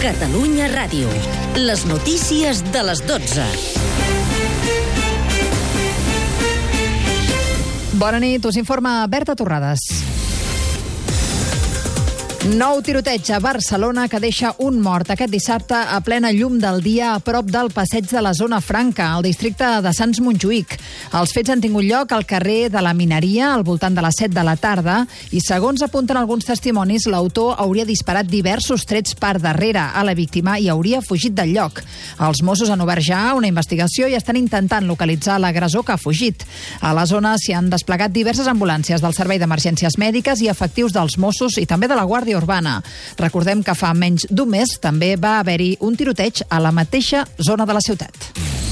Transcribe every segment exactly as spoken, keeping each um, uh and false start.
Catalunya Ràdio. Les notícies de les dotze. Bona nit, us informa Berta Torrades. Nou tiroteig a Barcelona que deixa un mort aquest dissabte a plena llum del dia a prop del passeig de la Zona Franca, al districte de Sants Montjuïc. Els fets han tingut lloc al carrer de la Mineria, al voltant de les set de la tarda, i segons apunten alguns testimonis, l'autor hauria disparat diversos trets per darrere a la víctima i hauria fugit del lloc. Els Mossos han obert ja una investigació i estan intentant localitzar l'agressor que ha fugit. A la zona s'hi han desplegat diverses ambulàncies del Servei d'Emergències Mèdiques i efectius dels Mossos i també de la Guàrdia Urbana. Recordem que fa menys d'un mes també va haver-hi un tiroteig a la mateixa zona de la ciutat.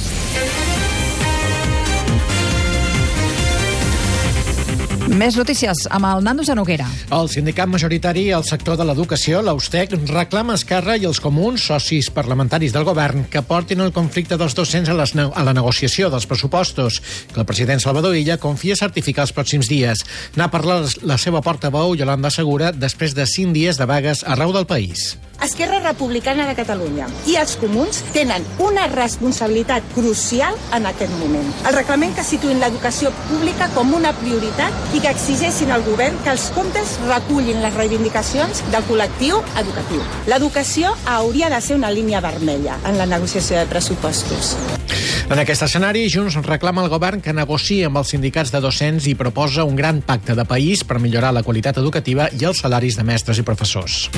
Més notícies amb el Nando Zanoguera. El sindicat majoritari al sector de l'educació, l'Austec, reclama Esquerra i els comuns, socis parlamentaris del govern, que portin el conflicte dels docents a, les, a la negociació dels pressupostos, que el president Salvador Illa confia certificar els pròxims dies. N'ha parlat la seva portaveu, Yolanda Segura, després de cinc dies de vagues arreu del país. Esquerra Republicana de Catalunya i els comuns tenen una responsabilitat crucial en aquest moment. El reglament que situïn l'educació pública com una prioritat i que exigeixin al govern que els comptes recullin les reivindicacions del col·lectiu educatiu. L'educació hauria de ser una línia vermella en la negociació de pressupostos. En aquest escenari, Junts reclama al govern que negociï amb els sindicats de docents i proposa un gran pacte de país per millorar la qualitat educativa i els salaris de mestres i professors.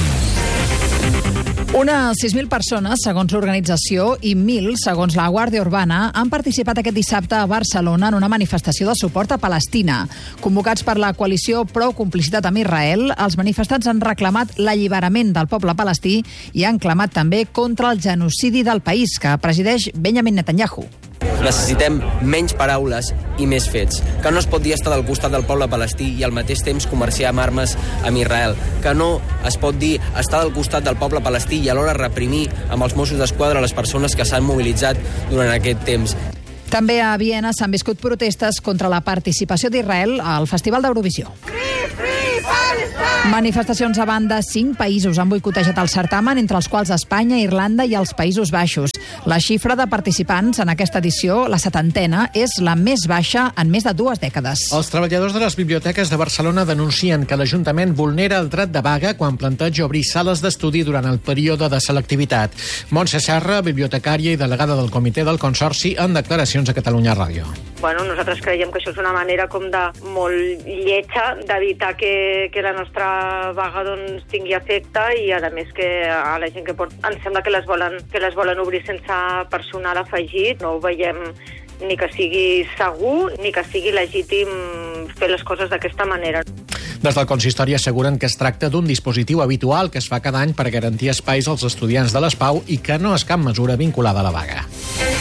Unes sis mil persones, segons l'organització, i mil, segons la Guàrdia Urbana, han participat aquest dissabte a Barcelona en una manifestació de suport a Palestina. Convocats per la coalició Prou Complicitat amb Israel, els manifestants han reclamat l'alliberament del poble palestí i han clamat també contra el genocidi del país que presideix Benjamin Netanyahu. Necessitem menys paraules i més fets. Que no es pot dir estar del costat del poble palestí i al mateix temps comerciar amb armes amb Israel. Que no es pot dir estar del costat del poble palestí i alhora reprimir amb els Mossos d'Esquadra les persones que s'han mobilitzat durant aquest temps. També a Viena s'han viscut protestes contra la participació d'Israel al Festival d'Eurovisió. Manifestacions a banda, cinc països han boicotejat el certamen, entre els quals Espanya, Irlanda i els Països Baixos. La xifra de participants en aquesta edició, la setantena, és la més baixa en més de dues dècades. Els treballadors de les biblioteques de Barcelona denuncien que l'Ajuntament vulnera el dret de vaga quan planteja obrir sales d'estudi durant el període de selectivitat. Montse Serra, bibliotecària i delegada del Comitè del Consorci, en declaracions a Catalunya Ràdio. Bueno, nosaltres creiem que això és una manera com de molt lletja d'evitar que, que la nostra vaga doncs, tingui efecte i, a més, que a la gent que pot... Ens sembla que les volen, que les volen obrir sense personal afegit. No ho veiem ni que sigui segur ni que sigui legítim fer les coses d'aquesta manera. Des del consistori asseguren que es tracta d'un dispositiu habitual que es fa cada any per garantir espais als estudiants de l'ESPAU i que no és cap mesura vinculada a la vaga.